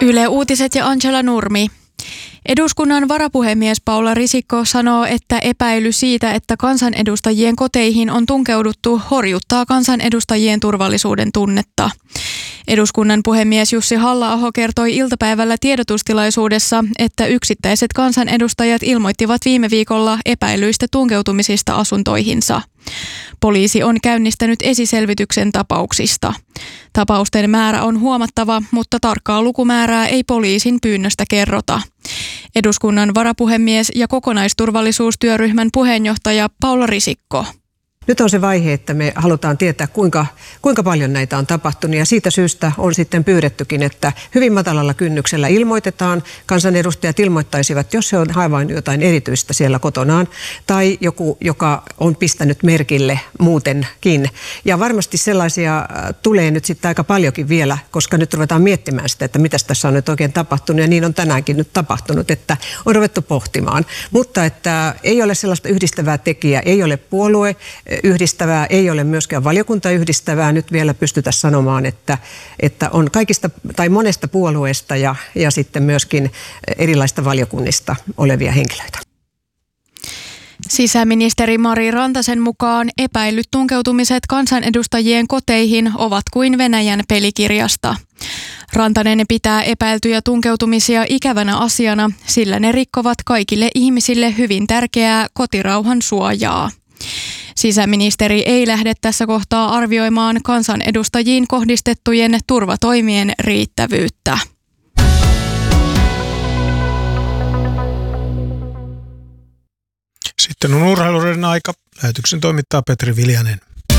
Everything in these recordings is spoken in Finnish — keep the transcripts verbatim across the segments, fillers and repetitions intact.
Yle Uutiset ja Angela Nurmi. Eduskunnan varapuhemies Paula Risikko sanoo, että epäily siitä, että kansanedustajien koteihin on tunkeuduttu, horjuttaa kansanedustajien turvallisuuden tunnetta. Eduskunnan puhemies Jussi Halla-aho kertoi iltapäivällä tiedotustilaisuudessa, että yksittäiset kansanedustajat ilmoittivat viime viikolla epäilyistä tunkeutumisista asuntoihinsa. Poliisi on käynnistänyt esiselvityksen tapauksista. Tapausten määrä on huomattava, mutta tarkkaa lukumäärää ei poliisin pyynnöstä kerrota. Eduskunnan varapuhemies ja kokonaisturvallisuustyöryhmän puheenjohtaja Paula Risikko. Nyt on se vaihe, että me halutaan tietää, kuinka, kuinka paljon näitä on tapahtunut, ja siitä syystä on sitten pyydettykin, että hyvin matalalla kynnyksellä ilmoitetaan. Kansanedustajat ilmoittaisivat, jos he on havainnut jotain erityistä siellä kotonaan, tai joku, joka on pistänyt merkille muutenkin. Ja varmasti sellaisia tulee nyt sitten aika paljonkin vielä, koska nyt ruvetaan miettimään sitä, että mitä tässä on nyt oikein tapahtunut, ja niin on tänäänkin nyt tapahtunut, että on ruvettu pohtimaan. Mutta että ei ole sellaista yhdistävää tekijää, ei ole puolue yhdistävää, ei ole myöskään valiokunta yhdistävää. Nyt vielä pystytä sanomaan, että, että on kaikista tai monesta puolueesta ja, ja sitten myöskin erilaista valiokunnista olevia henkilöitä. Sisäministeri Mari Rantasen mukaan epäillyt tunkeutumiset kansanedustajien koteihin ovat kuin Venäjän pelikirjasta. Rantanen pitää epäiltyjä tunkeutumisia ikävänä asiana, sillä ne rikkovat kaikille ihmisille hyvin tärkeää kotirauhan suojaa. Sisäministeri ei lähde tässä kohtaa arvioimaan kansanedustajiin kohdistettujen turvatoimien riittävyyttä. Sitten on urheiluiden aika. Lähetyksen toimittaa Petri Viljanen.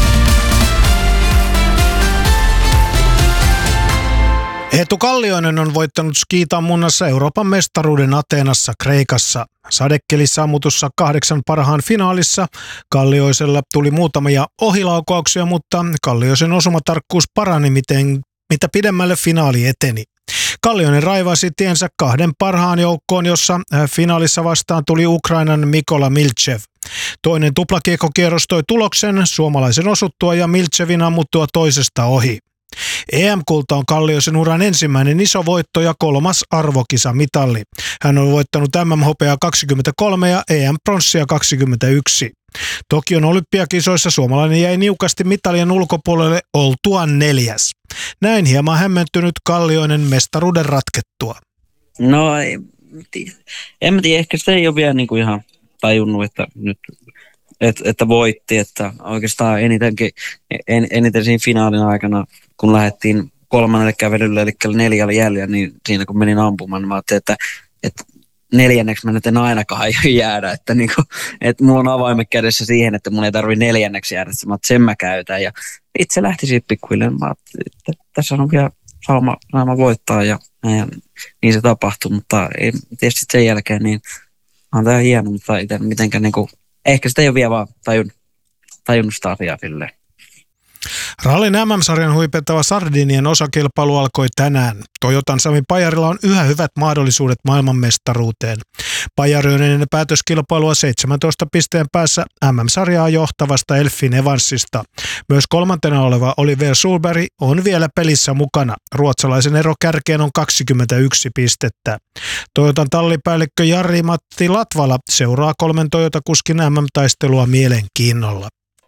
Eetu Kallioinen on voittanut skiitammunnassa Euroopan mestaruuden Ateenassa Kreikassa. Sadekelissä ammutussa kahdeksan parhaan finaalissa Kallioisella tuli muutamia ohilaukauksia, mutta Kallioisen osumatarkkuus parani miten, mitä pidemmälle finaali eteni. Kallioinen raivasi tiensä kahden parhaan joukkoon, jossa finaalissa vastaan tuli Ukrainan Mikola Milchev. Toinen tuplakiekkokierros toi tuloksen suomalaisen osuttua ja Milchevin ammuttua toisesta ohi. E M-kulta on Kallioisen uran ensimmäinen iso voitto ja kolmas arvokisamitalli. Hän on voittanut M M-hopeaa kaksikymmentäkolme ja E M-pronssia kaksikymmentäyksi. Tokion olympiakisoissa suomalainen jäi niukasti mitalien ulkopuolelle oltuaan neljäs. Näin hieman hämmentynyt Kallioinen mestaruuden ratkettua. No ei, en mä tiedä, ehkä sitä ei ole vielä niin kuin ihan tajunnut, että nyt että, että voitti, että oikeastaan enitenkin, en, eniten siinä finaalin aikana, kun lähdettiin kolmannelle kävelylle, eli neljällä jäljellä, niin siinä kun menin ampumaan, niin mä ajattelin, että, että neljänneksi mä nyt en ainakaan jäädä, että, niin kuin, että mulla on avaimet kädessä siihen, että mun ei tarvitse neljänneksi jäädä, että mä sen mä käytän, ja itse lähti siitä pikkuilleen, mä ajattelin, että tässä on vielä saama, saama voittaa, ja, ja niin se tapahtui, mutta ei, tietysti sen jälkeen, niin on tää hieno, mutta itse mitenkään niin kuin, ehkä sitä ei ole vielä vaan tajun, tajunnut sitä asiaa silleen. Rallin M M-sarjan huipettava Sardinian osakilpailu alkoi tänään. Toyotan Sami Pajarilla on yhä hyvät mahdollisuudet maailmanmestaruuteen. Pajari on ennen päätöskilpailua seitsemäntoista pisteen päässä M M-sarjaa johtavasta Elfin Evansista. Myös kolmantena oleva Oliver Sulberg on vielä pelissä mukana. Ruotsalaisen ero kärkeen on kaksikymmentäyksi pistettä. Toyotan tallipäällikkö Jari-Matti Latvala seuraa kolmen Toyota-kuskin M M-taistelua mielenkiinnolla.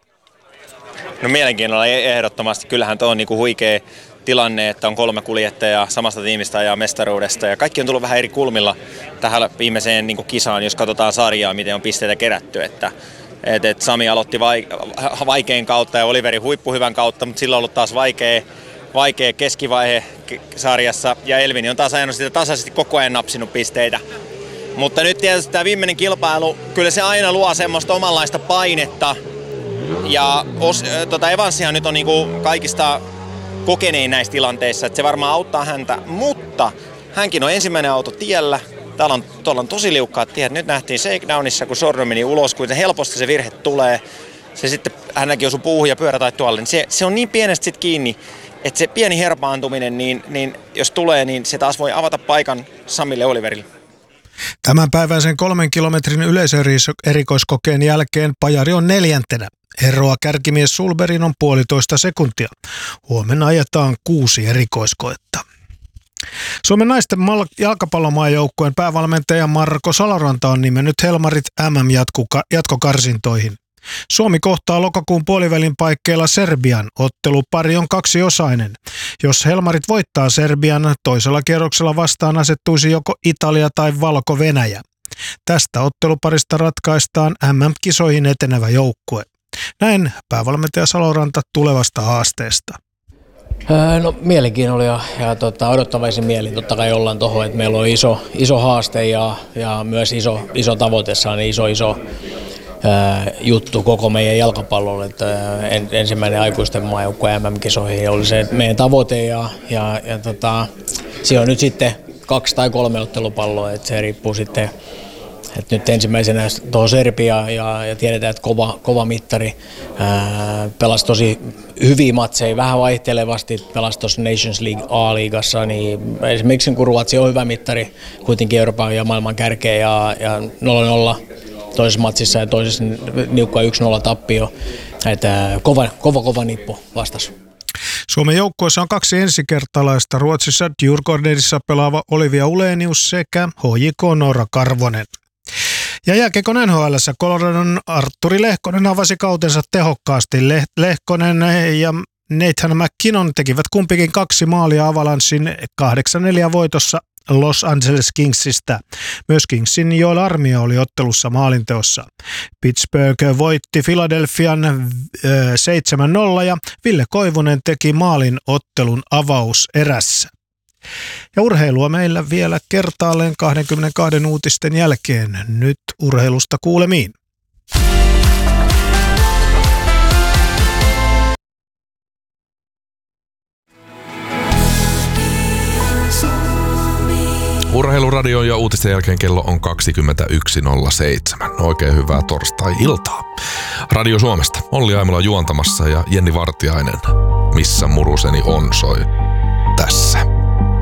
No mielenkiinnolla ehdottomasti. Kyllähän tuo on niinku huikea tilanne, että on kolme kuljettajaa samasta tiimistä ja mestaruudesta. Ja kaikki on tullut vähän eri kulmilla tähän viimeiseen niinku kisaan, jos katsotaan sarjaa, miten on pisteitä kerätty. Että, et, et Sami aloitti vaikein kautta ja Oliveri huippuhyvän kautta, mutta sillä on ollut taas vaikea, vaikea keskivaihe sarjassa. Ja Elvini on taas ajanut sitä tasaisesti koko ajan napsinut pisteitä. Mutta nyt tietysti tämä viimeinen kilpailu, kyllä se aina luo semmoista omanlaista painetta. Ja os, tota Evansihan nyt on niinku kaikista kokenein näissä tilanteissa, että se varmaan auttaa häntä, mutta hänkin on ensimmäinen auto tiellä. Täällä on, tuolla on tosi liukkaat tiet. Nyt nähtiin shakedownissa, kun Sordo meni ulos, kun se helposti se virhe tulee. Se sitten hänäkin osui puuhun ja pyörä tai tuolle. Niin se, se on niin pienestä sit kiinni, että se pieni herpaantuminen, niin, niin jos tulee, niin se taas voi avata paikan Samille Oliverille. Tämänpäiväisen kolmen kilometrin yleiserikoiskokeen jälkeen Pajari on neljäntenä. Eroa kärkimies Sulberin on puolitoista sekuntia. Huomenna ajetaan kuusi erikoiskoetta. Suomen naisten mal- jalkapallomaajoukkueen päävalmentaja Marko Saloranta on nimennyt Helmarit M M-jatkokarsintoihin. Suomi kohtaa lokakuun puolivälin paikkeilla Serbian. Ottelupari on kaksiosainen. Jos Helmarit voittaa Serbian, toisella kierroksella vastaan asettuisi joko Italia tai Valko-Venäjä. Tästä otteluparista ratkaistaan M M-kisoihin etenevä joukkue. Näin päävalmentaja Saloranta tulevasta haasteesta. No mielenkiinnolla ja, ja tota, odottavaisin mielin totta kai ollaan tuohon, että meillä on iso, iso haaste ja, ja myös iso, iso tavoite, niin iso iso ää, juttu koko meidän jalkapallolle. Että, ää, en, ensimmäinen aikuisten maajoukkue M M-kisoihin oli se meidän tavoite ja, ja, ja tota, siinä on nyt sitten kaksi tai kolme ottelupalloa, että se riippuu sitten. Et nyt ensimmäisenä tuohon Serbia ja, ja tiedetään, että kova, kova mittari ää, pelasi tosi hyviä matseja, vähän vaihtelevasti pelasi tuossa Nations League A-liigassa, niin esimerkiksi kun Ruotsi on hyvä mittari, kuitenkin Euroopan ja maailman kärkeä ja, ja nolla nolla toisessa matsissa ja toisessa niukka yksi nolla tappio, että kova, kova, kova nippu vastas. Suomen joukkueessa on kaksi ensikertalaista, Ruotsissa Djurgårdenissa pelaava Olivia Ulenius sekä H J K Noora Karvonen. Ja jääkiekon N H L:ssä Coloradon Artturi Lehkonen avasi kautensa tehokkaasti. Le- Lehkonen ja Nathan McKinnon tekivät kumpikin kaksi maalia Avalanssin kahdeksan neljä voitossa Los Angeles Kingsistä. Myös Kingsin Joel Armia oli ottelussa maalinteossa. Pittsburgh voitti Philadelphian seitsemän nolla ja Ville Koivunen teki maalin ottelun avauserässä. Ja urheilua meillä vielä kertaalleen kaksikymmentäkaksi uutisten jälkeen. Nyt urheilusta kuulemiin. Urheiluradion ja uutisten jälkeen kello on kaksikymmentäyksi nolla seitsemän. Oikein hyvää torstai-iltaa. Radio Suomesta Olli Aimola juontamassa ja Jenni Vartiainen. Missä muruseni on soi tässä.